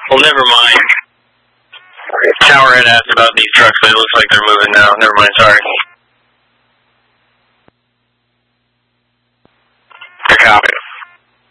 Well, never mind. Tower had asked about these trucks, but it looks like they're moving now. Never mind, sorry.